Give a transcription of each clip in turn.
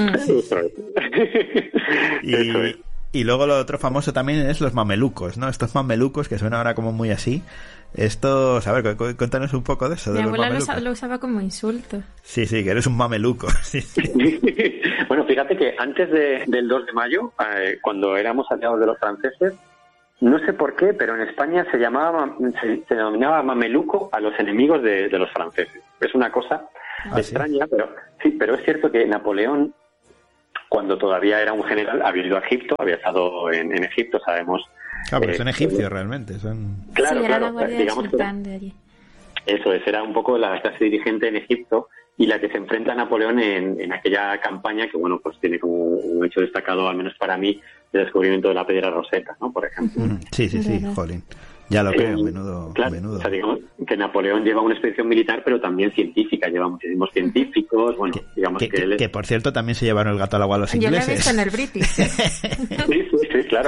Eso es. Eso es. Y luego lo otro famoso también es los mamelucos, ¿no? Estos mamelucos que suenan ahora como muy así. Estos, a ver, cuéntanos un poco de eso. Mi abuela lo usaba como insulto. Sí, que eres un mameluco. Sí. Bueno, fíjate que antes del 2 de mayo, cuando éramos aliados de los franceses, no sé por qué, pero en España se denominaba mameluco a los enemigos de los franceses. Es una cosa extraña, ¿sí? pero es cierto que Napoleón, cuando todavía era un general, había ido a Egipto, había estado en Egipto, sabemos. Claro, pero son egipcios realmente. Claro, sí, era la guardia del sultán de allí. Eso es, era un poco la clase dirigente en Egipto y la que se enfrenta a Napoleón en aquella campaña que, bueno, pues tiene como un hecho destacado, al menos para mí, el descubrimiento de la piedra Rosetta, ¿no? Por ejemplo. Sí, jolín. Ya lo creo, menudo. O sea, digamos que Napoleón lleva una expedición militar, pero también científica, lleva muchísimos científicos, bueno, digamos que él... Que por cierto también se llevaron el gato al agua a los ingleses. Yo lo he visto en el British. Sí, claro.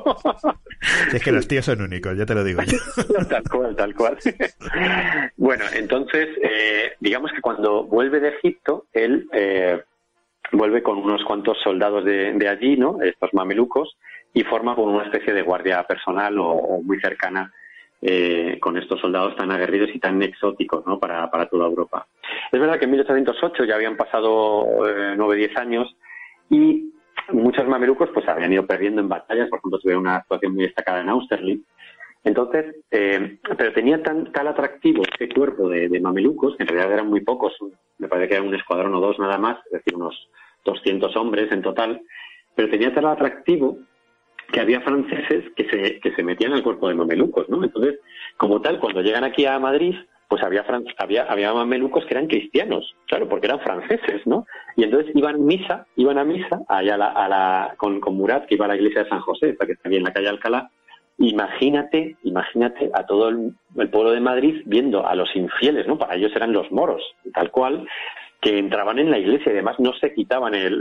Si es que los tíos son únicos, ya te lo digo yo. Tal cual. Bueno, entonces, digamos que cuando vuelve de Egipto, él vuelve con unos cuantos soldados de allí, ¿no? Estos mamelucos, y forma como una especie de guardia personal o muy cercana con estos soldados tan aguerridos y tan exóticos, ¿no? para toda Europa. Es verdad que en 1808 ya habían pasado 9-10 años y muchos mamelucos pues habían ido perdiendo en batallas, por ejemplo tuvieron una actuación muy destacada en Austerlitz. Entonces, pero tenía tal atractivo este cuerpo de mamelucos, que en realidad eran muy pocos, me parece que era un escuadrón o dos nada más, es decir, unos 200 hombres en total, pero tenía tal atractivo que había franceses que se metían al cuerpo de mamelucos, ¿no? Entonces, como tal, cuando llegan aquí a Madrid, pues había mamelucos que eran cristianos, claro, porque eran franceses, ¿no? Y entonces iban a misa allá con Murat, que iba a la iglesia de San José, que está aquí en la calle Alcalá. Imagínate a todo el pueblo de Madrid viendo a los infieles, ¿no? Para ellos eran los moros, tal cual, que entraban en la iglesia y además no se quitaban el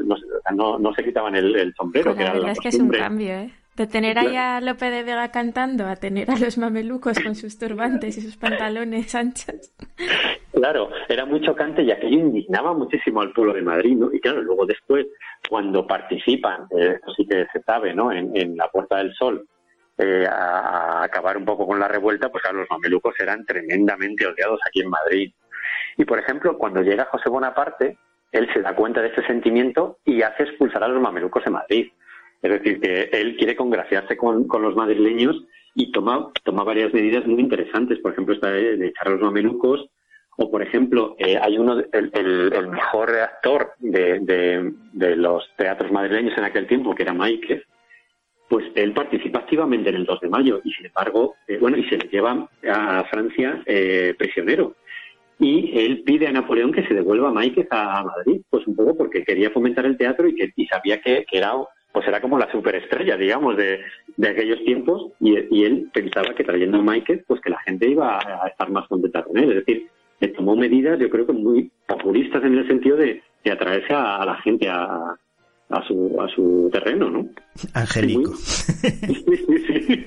sombrero. Pues la verdad es que es un cambio, ¿eh? De tener ahí a Lope de Vega cantando a tener a los mamelucos con sus turbantes y sus pantalones anchos. Claro, era muy chocante y aquello indignaba muchísimo al pueblo de Madrid, ¿no? Y claro, luego después, cuando participan, esto sí que se sabe, ¿no? En la Puerta del Sol, a acabar un poco con la revuelta, pues claro, los mamelucos eran tremendamente odiados aquí en Madrid. Y, por ejemplo, cuando llega José Bonaparte, él se da cuenta de este sentimiento y hace expulsar a los mamelucos de Madrid. Es decir, que él quiere congraciarse con los madrileños y toma varias medidas muy interesantes. Por ejemplo, esta de echar a los mamelucos, o, por ejemplo, hay el mejor actor de los teatros madrileños en aquel tiempo, que era Máiquez, pues él participa activamente en el 2 de mayo y, sin embargo, y se le lleva a Francia prisionero. Y él pide a Napoleón que se devuelva a Máiquez a Madrid, pues un poco porque quería fomentar el teatro y sabía que era como la superestrella, digamos, de aquellos tiempos, y él pensaba que trayendo a Máiquez, pues que la gente iba a estar más contenta con él. Es decir, tomó medidas, yo creo que muy populistas en el sentido de atraerse a la gente a su terreno, ¿no? Angélico. Sí.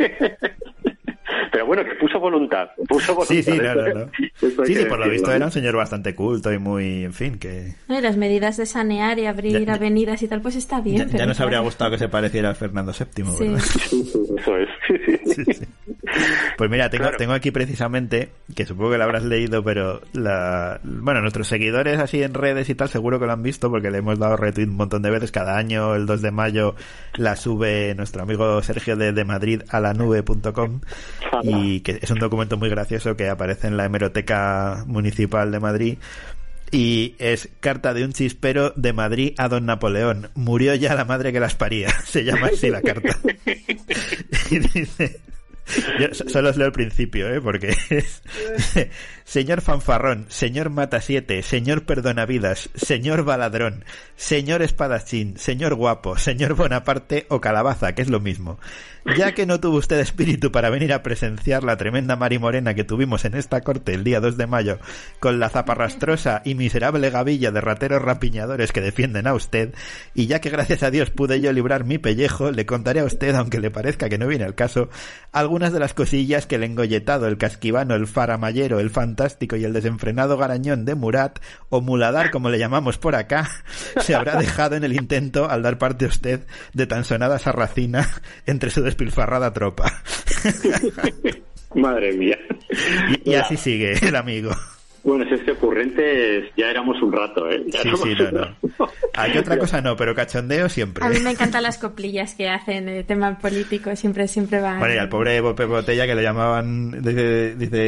Pero bueno, que puso voluntad. Sí, no. Sí, por lo visto era un señor bastante culto y muy, en fin, que... Las medidas de sanear y abrir avenidas y tal, pues está bien. Ya nos habría gustado que se pareciera al Fernando VII, ¿verdad? Sí, eso es. Sí. Pues mira, tengo aquí precisamente, que supongo que lo habrás leído, pero nuestros seguidores así en redes y tal seguro que lo han visto porque le hemos dado retweet un montón de veces. Cada año, el 2 de mayo, la sube nuestro amigo Sergio de Madrid a la nube.com, y que es un documento muy gracioso que aparece en la hemeroteca municipal de Madrid. Y es carta de un chispero de Madrid a don Napoleón. Murió ya la madre que las paría. Se llama así la carta. Y dice... Yo solo os leo el principio, porque es señor fanfarrón, señor matasiete, señor perdonavidas, señor baladrón, señor espadachín, señor guapo, señor Bonaparte o calabaza, que es lo mismo. Ya que no tuvo usted espíritu para venir a presenciar la tremenda marimorena que tuvimos en esta corte el día 2 de mayo, con la zaparrastrosa y miserable gavilla de rateros rapiñadores que defienden a usted, y ya que gracias a Dios pude yo librar mi pellejo, le contaré a usted, aunque le parezca que no viene al caso, alguna algunas de las cosillas que el engolletado, el casquivano, el faramayero, el fantástico y el desenfrenado garañón de Murat, o muladar como le llamamos por acá, se habrá dejado en el intento al dar parte usted de tan sonada sarracina entre su despilfarrada tropa. Madre mía. Y así sigue el amigo. Bueno, si es que ocurrentes ya éramos un rato, ¿eh? Sí, no. Hay otra cosa no, pero cachondeo siempre. A mí me encantan las coplillas que hacen, tema político, siempre van... Bueno, y al pobre Pepe Botella, que le llamaban, dice